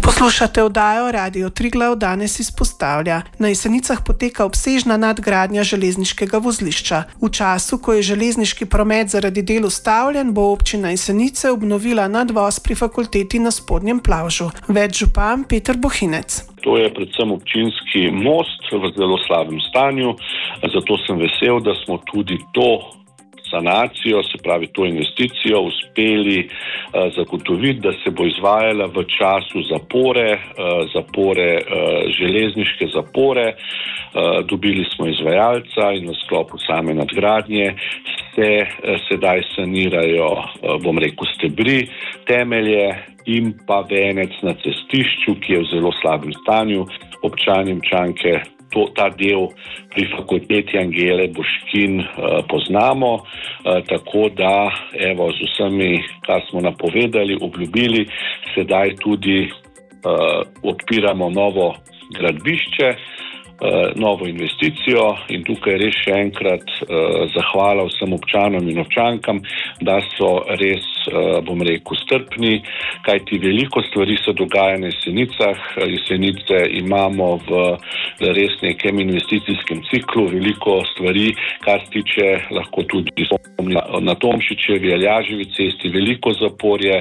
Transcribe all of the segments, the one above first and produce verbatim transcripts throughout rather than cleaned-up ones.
Poslušate oddajo Radio Triglav danes izpostavlja. Na Jesenicah poteka obsežna nadgradnja železniškega vozlišča. V času, ko je železniški promet zaradi del ustavljen, bo občina Jesenice obnovila nadvoz pri fakulteti na Spodnjem Plavžu. Več župan Peter Bohinec. To je predvsem občinski most v zelo slabem stanju, zato sem vesel, da smo tudi to sanacijo, se pravi to investicijo, uspeli uh, zagotoviti, da se bo izvajala v času zapore, uh, zapore, uh, železniške zapore. Uh, dobili smo izvajalca in v sklopu same nadgradnje se uh, sedaj sanirajo, uh, bom rekel, stebri, temelje in pa venec na cestišču, ki je v zelo slabem stanju. Občani občanke To, ta del pri fakulteti Angele Boškin uh, poznamo, uh, tako da evo, z vsemi, kar smo napovedali, obljubili, sedaj tudi uh, odpiramo novo gradbišče, uh, novo investicijo in tukaj res še enkrat uh, zahvala vsem občanom in občankam, da so res, uh, bom rekel, strpni, kajti veliko stvari se dogaja na Jesenicah. Jesenice imamo v res nekem investicijskem ciklu, veliko stvari, kar se tiče lahko tudi na Tomšičevi, Aljaževi cesti, veliko zaporje,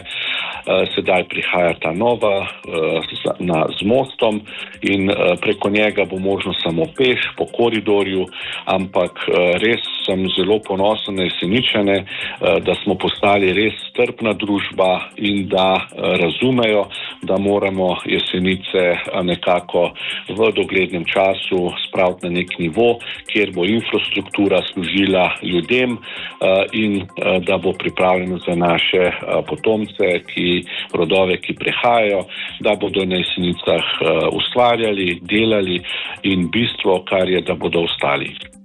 sedaj prihaja ta nova na, z mostom in preko njega bo možno samo peš po koridorju, ampak res sem zelo ponosen na Jeseničane, da smo postali res strpna družba in da razumejo, da moramo Jesenice nekako v doglednem času spraviti na nek nivo, kjer bo infrastruktura služila ljudem in da bo pripravljeno za naše potomce, ki, rodove, ki prihajajo, da bodo na Jesenicah ustvarjali, delali in bistvo, kar je, da bodo ostali.